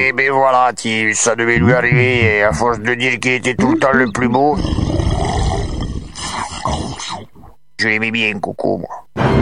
Mais voilà, ça devait lui arriver, et à force de dire qu'il était tout le temps le plus beau, je l'aimais bien, Coco, moi.